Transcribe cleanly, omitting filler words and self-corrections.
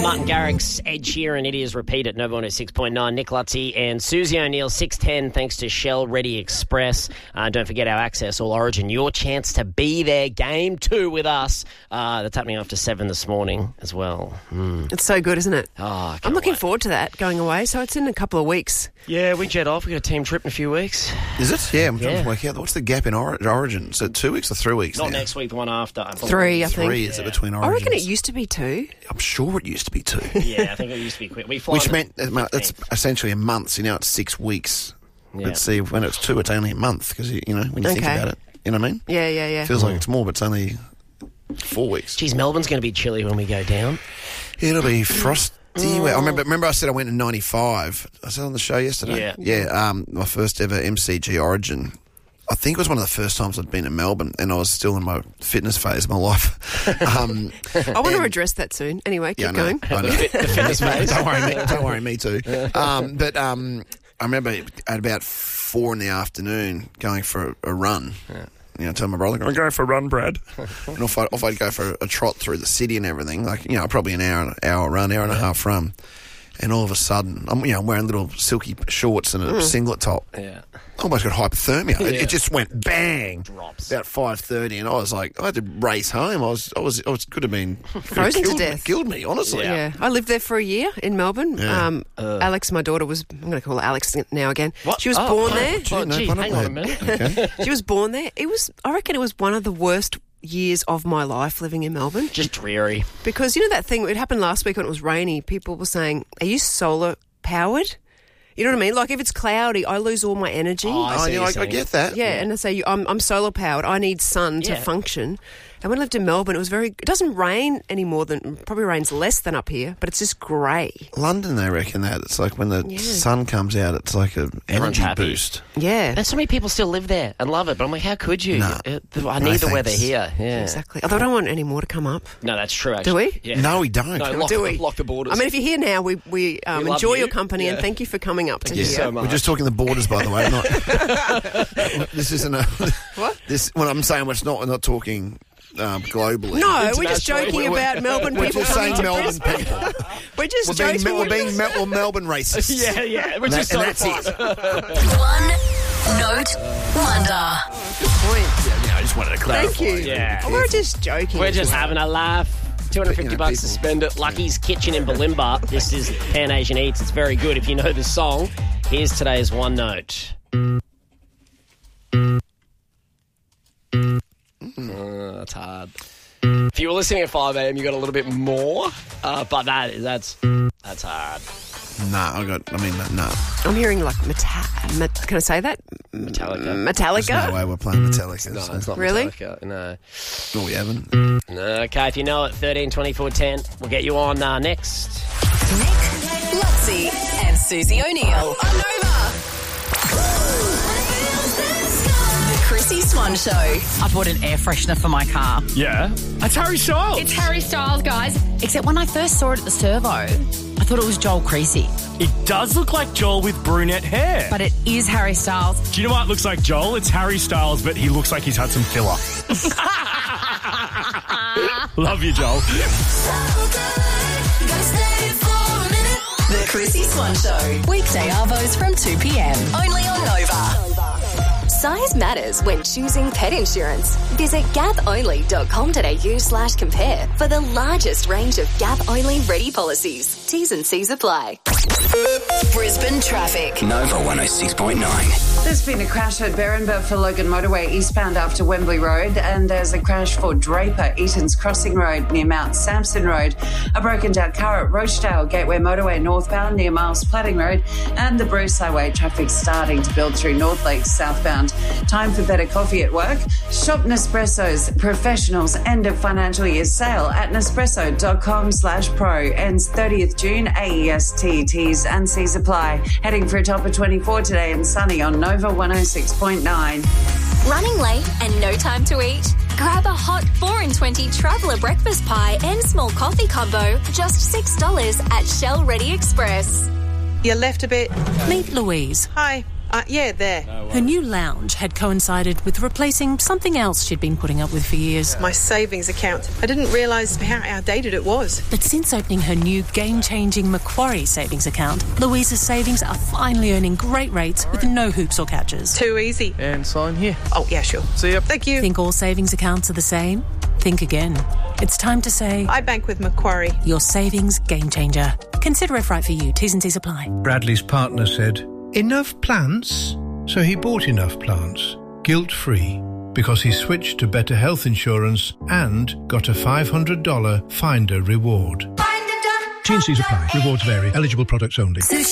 Martin Garrix, Ed Sheeran, it is Repeat at Nova 106.9. Nick Lutzy and Susie O'Neill, 6:10, thanks to Shell Ready Express. Don't forget our Access All Origin, your chance to be there. Game 2 with us. That's happening after 7 this morning as well. It's so good, isn't it? Oh, I'm looking forward to that, going away. So it's in a couple of weeks. Yeah, we jet off. We got a team trip in a few weeks. Is it? Yeah, I'm trying to work out. What's the gap in Origin? Is it 2 weeks or 3 weeks Not now? next week, the one after. 3, I think. 3 is it between Origins? I reckon it used to be 2. I'm sure it used to be 2. Yeah, I think it used to be quick. We fly Which meant that's essentially a month. So now it's 6 weeks. Yeah. Let's see, when it's 2, it's only a month because, when you think about it, you know what I mean? Yeah. Feels like it's more, but it's only 4 weeks. Geez, Melbourne's going to be chilly when we go down. It'll be frosty. I remember I said I went in 95. I said on the show yesterday. Yeah. My first ever MCG Origin. I think it was one of the first times I'd been in Melbourne, and I was still in my fitness phase of my life. I want to address that soon. Anyway, keep going. I know. The fitness phase. Don't worry, me too. But I remember at about 4 in the afternoon going for a run. Yeah. Tell my brother, I'm going for a run, Brad. And off I'd go for a trot through the city and everything, probably an hour run, hour and a half run. And all of a sudden, I'm wearing little silky shorts and a singlet top. Yeah. I almost got hypothermia. Yeah. It just went bang. Drops. About 5:30, and I was like, I had to race home. I could have been Frozen to death. Killed me, honestly. Yeah. I lived there for a year in Melbourne. Yeah. Alex, my daughter, I'm going to call her Alex now again. What? She was born there. Hang on a minute. Okay. She was born there. I reckon it was one of the worst years of my life living in Melbourne. Just dreary. Because that thing, it happened last week when it was rainy. People were saying, are you solar powered? You know what I mean? Like if it's cloudy, I lose all my energy. I get that. Yeah, and I say I'm solar powered. I need sun to function. And when I lived in Melbourne, it doesn't rain any more probably rains less than up here, but it's just grey. London, they reckon that. It's like when the sun comes out, it's like an energy boost. Yeah. And so many people still live there and love it, but I'm like, how could you? No. I need the weather here. Yeah. Exactly. Although I don't want any more to come up. No, that's true, actually. Do we? Yeah. No, we don't. No, lock the borders. I mean, if you're here now, we enjoy your company and thank you for coming up to here. so much. We're just talking the borders, by the way. This isn't a... What? When I'm saying we're not talking... globally. No, we're just joking about Melbourne We're people just saying coming to Melbourne Brisbane. people. We're just We're joking. being Melbourne racists. Yeah. Which is And so that's fun. it. One note wonder. Good point. I just wanted to clarify. Thank you. Yeah. Oh, we're just joking. We're just having a laugh. $250 to spend at Lucky's Kitchen in Bulimba. This is Pan Asian Eats. It's very good if you know the song. Here's today's one note. That's hard. If you were listening at 5 a.m, you got a little bit more, but that's hard. No. I'm hearing like can I say that? Metallica. There's no way we're playing Metallica. No, it's not Really? Metallica. No. No, we haven't. No. Okay, if you know it, 13 24 10. We'll get you on next. Nick, Lutzy, and Susie O'Neill on Nova. The Chrissy Swan Show. I bought an air freshener for my car. Yeah. That's Harry Styles. It's Harry Styles, guys. Except when I first saw it at the servo, I thought it was Joel Creasy. It does look like Joel with brunette hair. But it is Harry Styles. Do you know what looks like Joel? It's Harry Styles, but he looks like he's had some filler. Love you, Joel. The Chrissy Swan Show. Weekday arvos from 2 p.m. Only on Nova. Size matters when choosing pet insurance. Visit gaponly.com.au/compare for the largest range of Gap-only ready policies. T's and C's apply. Brisbane traffic. Nova 106.9. There's been a crash at Berrinba for Logan Motorway eastbound after Wembley Road, and there's a crash for Draper, Eaton's Crossing Road near Mount Sampson Road, a broken down car at Rochdale Gateway Motorway northbound near Miles Platting Road, and the Bruce Highway traffic starting to build through North Lakes southbound. Time for better coffee at work? Shop Nespresso's Professionals End of Financial Year sale at Nespresso.com/pro. Ends 30th June. AEST T's and C's apply. Heading for a top of 24 today and sunny on Nova 106.9. Running late and no time to eat? Grab a hot 4 in 20 traveller breakfast pie and small coffee combo, just $6 at Shell Ready Express. You left a bit. Meet Louise. Hi. Yeah, there. Her new lounge had coincided with replacing something else she'd been putting up with for years. My savings account. I didn't realise how outdated it was. But since opening her new game-changing Macquarie savings account, Louisa's savings are finally earning great rates with no hoops or catches. Too easy. And sign here. Oh, yeah, sure. See ya. Thank you. Think all savings accounts are the same? Think again. It's time to say... I bank with Macquarie. Your savings game changer. Consider if right for you. T's and C's apply. Bradley's partner said, "Enough plants?" So he bought enough plants, guilt-free, because he switched to Better Health Insurance and got a $500 Finder reward. T&C's apply. Rewards vary. Eligible products only.